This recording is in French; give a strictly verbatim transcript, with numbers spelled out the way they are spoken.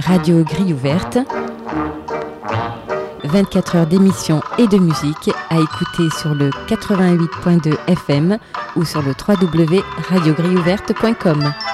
Radio Grille Ouverte, vingt-quatre heures d'émissions et de musique à écouter sur le quatre-vingt-huit point deux F M ou sur le w w w point radio grille ouverte point com.